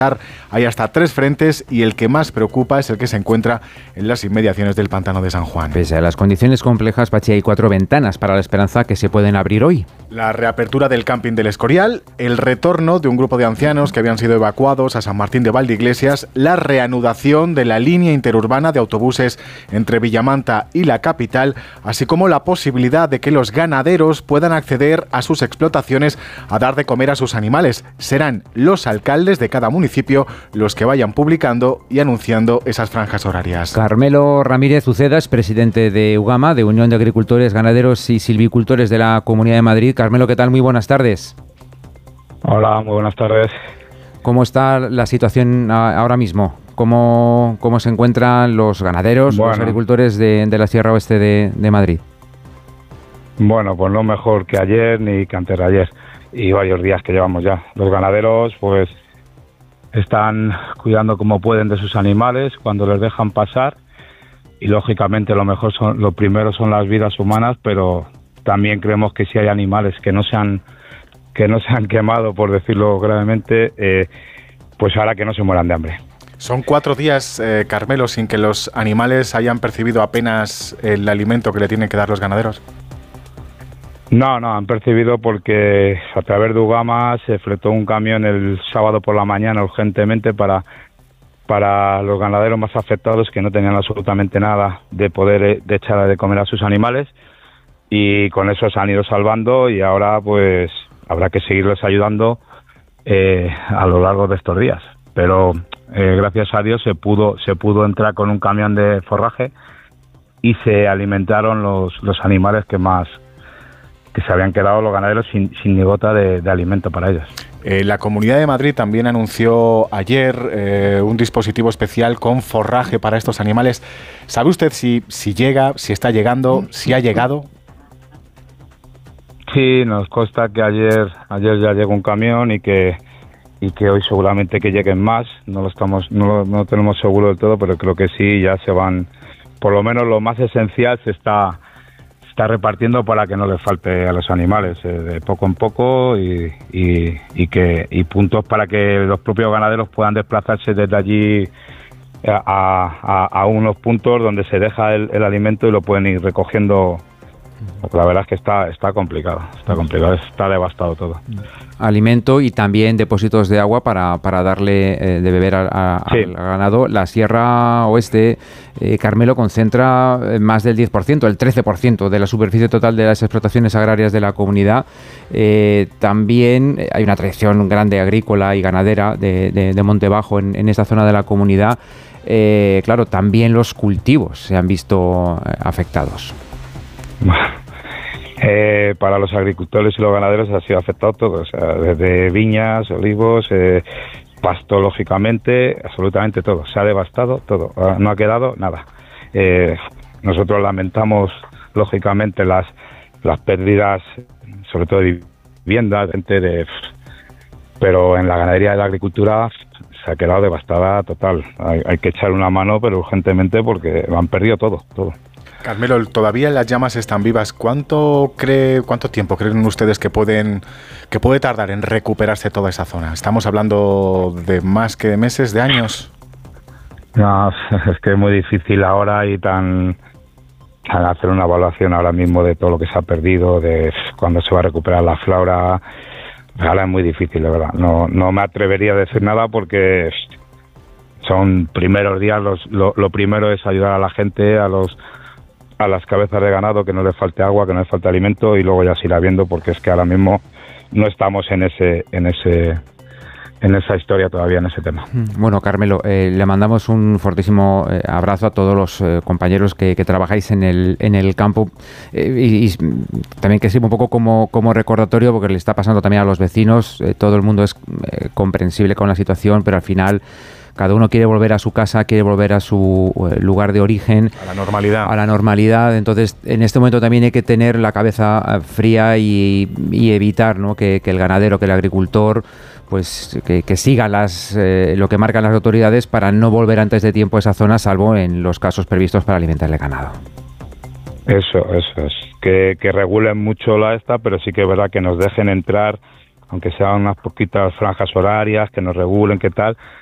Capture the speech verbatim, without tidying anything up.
Hay hasta tres frentes y el que más preocupa es el que se encuentra en las inmediaciones del pantano de San Juan. Pese a las condiciones complejas, Pachi, hay cuatro ventanas para la esperanza que se pueden abrir hoy. La reapertura del camping del Escorial, el retorno de un grupo de ancianos que habían sido evacuados a San Martín de Valdeiglesias, la reanudación de la línea interurbana de autobuses entre Villamanta y la capital, así como la posibilidad de que los ganaderos puedan acceder a sus explotaciones a dar de comer a sus animales. Serán los alcaldes de cada municipio los que vayan publicando y anunciando esas franjas horarias. Carmelo Ramírez Ucedas, presidente de UGAMA, de Unión de Agricultores, Ganaderos y Silvicultores de la Comunidad de Madrid. Carmelo, ¿qué tal? Muy buenas tardes. Hola, muy buenas tardes. ¿Cómo está la situación ahora mismo? ¿Cómo, cómo se encuentran los ganaderos, bueno, los agricultores de, de la Sierra Oeste de, de Madrid? Bueno, pues no mejor que ayer ni que antes de ayer y varios días que llevamos ya. Los ganaderos, pues están cuidando como pueden de sus animales cuando les dejan pasar y lógicamente lo mejor son, lo primero son las vidas humanas, pero también creemos que si hay animales que no se han que no se han quemado, por decirlo gravemente, eh, pues ahora que no se mueran de hambre. Son cuatro días, eh, Carmelo, sin que los animales hayan percibido apenas el alimento que le tienen que dar los ganaderos. No, no, han percibido porque a través de UGAMA se fletó un camión el sábado por la mañana urgentemente para, para los ganaderos más afectados que no tenían absolutamente nada de poder de echar de comer a sus animales y con eso se han ido salvando y ahora pues habrá que seguirles ayudando eh, a lo largo de estos días. Pero eh, gracias a Dios se pudo, se pudo entrar con un camión de forraje y se alimentaron los, los animales que más... que se habían quedado los ganaderos sin, sin ni gota de, de alimento para ellos. Eh, la Comunidad de Madrid también anunció ayer eh, un dispositivo especial con forraje para estos animales. ¿Sabe usted si, si llega, si está llegando, si ha llegado? Sí, nos consta que ayer ayer ya llegó un camión y que y que hoy seguramente que lleguen más. No lo estamos, no lo, no lo tenemos seguro del todo, pero creo que sí, ya se van. Por lo menos lo más esencial se está está repartiendo para que no les falte a los animales, eh, de poco en poco y, y, y que y puntos para que los propios ganaderos puedan desplazarse desde allí a, a, a unos puntos donde se deja el, el alimento y lo pueden ir recogiendo. La verdad es que está está complicado, está complicado, está devastado todo. Alimento y también depósitos de agua para, para darle eh, de beber a, a, sí. al ganado. La Sierra Oeste, eh, Carmelo, concentra más del diez por ciento, el trece por ciento de la superficie total de las explotaciones agrarias de la comunidad. Eh, también hay una tradición grande agrícola y ganadera de, de, de monte bajo en, en esta zona de la comunidad. Eh, claro, también los cultivos se han visto eh, afectados. Eh, para los agricultores y los ganaderos ha sido afectado todo, o sea, desde viñas, olivos, eh, pasto, lógicamente, absolutamente todo. Se ha devastado todo, no ha quedado nada. Eh, nosotros lamentamos, lógicamente, las las pérdidas, sobre todo de viviendas, gente de, pero en la ganadería y la agricultura se ha quedado devastada total. Hay, hay que echar una mano, pero urgentemente, porque han perdido todo, todo. Carmelo, todavía las llamas están vivas. ¿Cuánto cree, cuánto tiempo creen ustedes que pueden, que puede tardar en recuperarse toda esa zona? ¿Estamos hablando de más que de meses, de años? No, es que es muy difícil ahora y tan, tan hacer una evaluación ahora mismo de todo lo que se ha perdido, de cuándo se va a recuperar la flora. Ahora es muy difícil, de verdad. No, no me atrevería a decir nada porque son primeros días. Los, lo, lo primero es ayudar a la gente, a los a las cabezas de ganado, que no les falte agua, que no les falte alimento, y luego ya se irá viendo, porque es que ahora mismo no estamos en ese en ese en esa historia todavía, en ese tema. Bueno, Carmelo, eh, le mandamos un fortísimo eh, abrazo a todos los eh, compañeros que, que trabajáis en el en el campo eh, y, y también que sirva un poco como, como recordatorio, porque le está pasando también a los vecinos. Eh, todo el mundo es eh, comprensible con la situación, pero al final cada uno quiere volver a su casa, quiere volver a su lugar de origen. A la normalidad. A la normalidad. Entonces, en este momento también hay que tener la cabeza fría y, y evitar, ¿no?, que, que el ganadero, que el agricultor, pues que, que siga las, eh, lo que marcan las autoridades para no volver antes de tiempo a esa zona, salvo en los casos previstos para alimentar el ganado. Eso, eso es. Que, que regulen mucho la esta, pero sí que es verdad que nos dejen entrar aunque sean unas poquitas franjas horarias, que nos regulen, qué tal,